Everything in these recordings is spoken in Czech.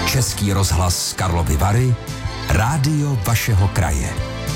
Český rozhlas Karlovy Vary, rádio vašeho kraje.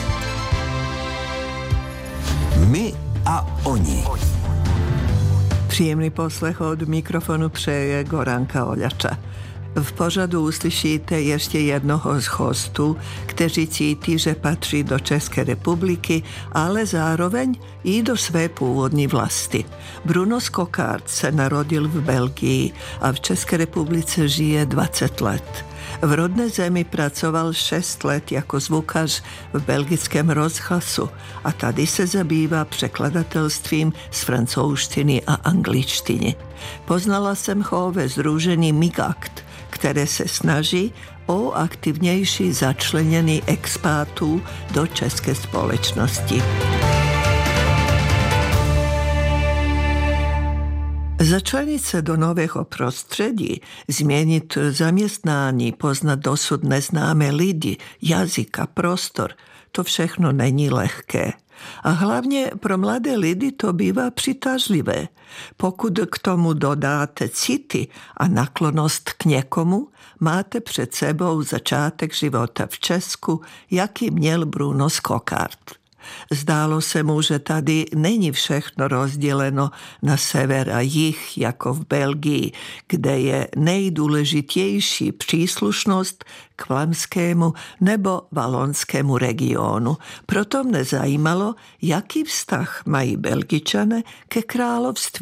My a oni. Příjemný poslech od mikrofonu přeje Goranka Oljača. V pořadu uslyšíte ještě jednoho z hostů, kteří cítí, že patří do České republiky, ale zároveň i do své původní vlasti. Bruno Skokard se narodil v Belgii a v České republice žije 20 let. V rodné zemi pracoval 6 let jako zvukař v belgickém rozhlasu a tady se zabývá překladatelstvím z francouzštiny a angličtiny. Poznala jsem ho ve sdružení MIGACT, které se snaží o aktivnější začlenění expátů do české společnosti. Začlenit se do nového prostředí, změnit zaměstnání, poznat dosud neznámé lidi, jazyk a prostor, to všechno není lehké. A hlavně pro mladé lidi to bývá přitažlivé. Pokud k tomu dodáte city a naklonost k někomu, máte před sebou začátek života v Česku, jaký měl Bruno Skokard. Zdálo se mu, že tady není všechno rozděleno na sever a jih, jako v Belgii, kde je nejdůležitější příslušnost k flamskému nebo valonskému regionu. Proto mne zajímalo, jaký vztah mají Belgičané ke království.